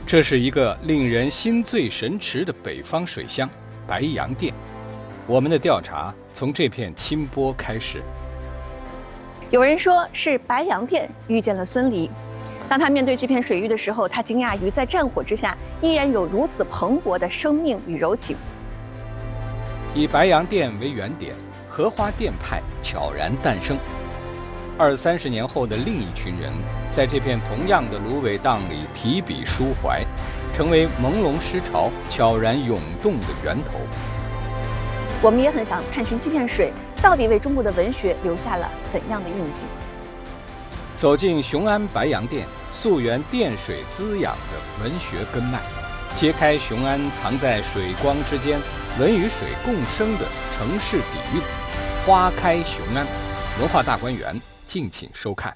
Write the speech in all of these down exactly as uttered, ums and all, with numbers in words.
这是一个令人心醉神驰的北方水乡白洋淀。我们的调查从这片清波开始。 有人说是白洋淀遇见了孙犁。当他面对这片水域的时候，他惊讶于在战火之下依然有如此蓬勃的生命与柔情。 以白洋淀为原点，荷花淀派悄然诞生。二三十年后的另一群人，在这片同样的芦苇荡里提笔抒怀，成为朦胧诗潮悄然涌动的源头。 我们也很想探寻这片水到底为中国的文学留下了怎样的印记。 走进雄安白洋淀，溯源淀水滋养的文学根脉，揭开雄安藏在水光之间、文与水共生的城市底蕴。花开雄安，文化大观园，敬请收看。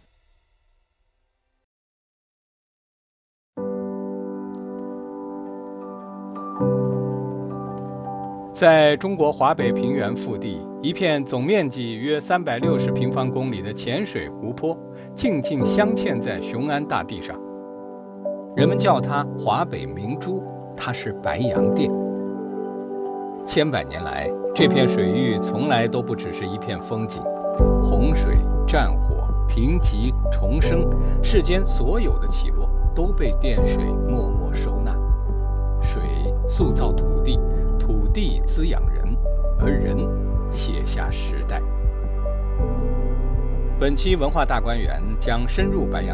在中国华北平原腹地，一片总面积约三百六十平方公里的浅水湖泊，静静镶嵌在雄安大地上。人们叫它华北明珠，它是白洋淀。千百年来，这片水域从来都不只是一片风景，洪水、战火、贫瘠、重生，世间所有的起落都被淀水默默收纳。水塑造土地，土地滋养人，而人写下时代。本期文化大观园将深入白洋